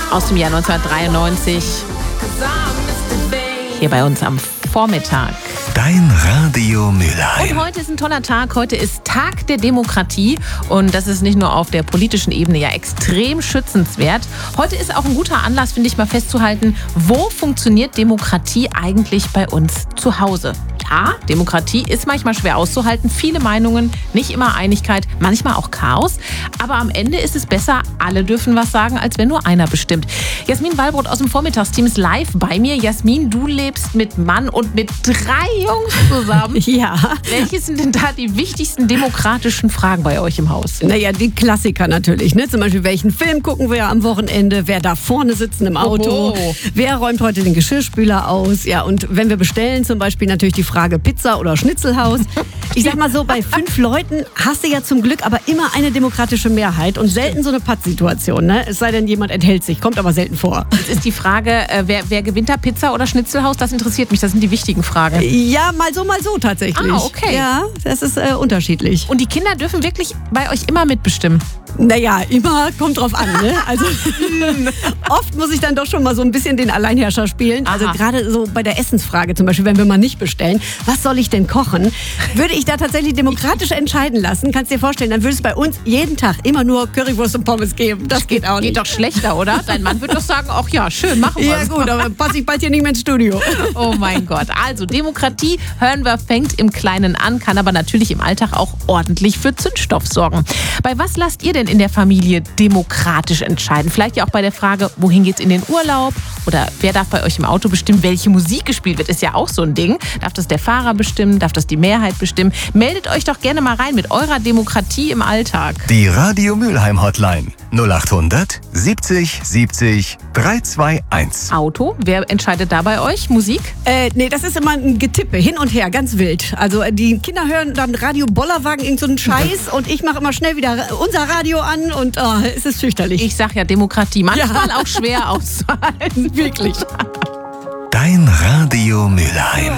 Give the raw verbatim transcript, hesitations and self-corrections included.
aus dem Jahr neunzehnhundertdreiundneunzig. Hier bei uns am Vormittag. Dein Radio Mülheim. Und heute ist ein toller Tag. Heute ist Tag der Demokratie. Und das ist nicht nur auf der politischen Ebene ja extrem schützenswert. Heute ist auch ein guter Anlass, finde ich, mal festzuhalten, wo funktioniert Demokratie eigentlich bei uns zu Hause? Ja, Demokratie ist manchmal schwer auszuhalten. Viele Meinungen, nicht immer Einigkeit, manchmal auch Chaos. Aber am Ende ist es besser, alle dürfen was sagen, als wenn nur einer bestimmt. Jasmin Wallbrot aus dem Vormittagsteam ist live bei mir. Jasmin, du lebst mit Mann und mit drei Jungs zusammen. Ja. Welche sind denn da die wichtigsten demokratischen Fragen bei euch im Haus? Naja, die Klassiker natürlich. Ne? Zum Beispiel, welchen Film gucken wir am Wochenende? Wer darf vorne sitzen im Auto? Oho. Wer räumt heute den Geschirrspüler aus? Ja, und wenn wir bestellen, zum Beispiel natürlich die Frage Pizza oder Schnitzelhaus. Ich sag mal so, bei fünf Leuten hast du ja zum Glück aber immer eine demokratische Mehrheit und selten so eine Pattsituation. Ne? Es sei denn, jemand enthält sich, kommt aber selten vor. Jetzt ist die Frage, äh, wer, wer gewinnt da, Pizza oder Schnitzelhaus? Das interessiert mich, das sind die wichtigen Fragen. Ja, mal so, mal so tatsächlich. Ah, okay. Ja, das ist äh, unterschiedlich. Und die Kinder dürfen wirklich bei euch immer mitbestimmen? Naja, immer kommt drauf an. Ne? Also oft muss ich dann doch schon mal so ein bisschen den Alleinherrscher spielen. Also Aha. gerade so bei der Essensfrage zum Beispiel, wenn wir mal nicht bestellen, was soll ich denn kochen? Würde ich da tatsächlich demokratisch entscheiden lassen, kannst du dir vorstellen, dann würde es bei uns jeden Tag immer nur Currywurst und Pommes geben. Das geht auch nicht. Geht doch schlechter, oder? Dein Mann wird doch sagen, ach ja, schön, machen wir Ja gut, aber passe ich bald hier nicht mehr ins Studio. Oh mein Gott. Also Demokratie, hören wir, fängt im Kleinen an, kann aber natürlich im Alltag auch ordentlich für Zündstoff sorgen. Bei was lasst ihr denn in der Familie demokratisch entscheiden? Vielleicht ja auch bei der Frage, wohin geht's in den Urlaub? Oder wer darf bei euch im Auto bestimmen, welche Musik gespielt wird? Ist ja auch so ein Ding. Darf das der Fahrer bestimmen? Darf das die Mehrheit bestimmen? Meldet euch doch gerne mal rein mit eurer Demokratie im Alltag. Die Radio Mülheim Hotline null acht hundert siebzig siebzig dreihunderteinundzwanzig. Auto, wer entscheidet da bei euch? Musik? Äh, nee, das ist immer ein Getippe, hin und her, ganz wild. Also äh, die Kinder hören dann Radio Bollerwagen, irgend so einen Scheiß und ich mache immer schnell wieder unser Radio an und oh, es ist fürchterlich. Ich sag ja Demokratie. Manchmal Ja. auch schwer auszuhalten. Wirklich. Dein Radio Mülheim.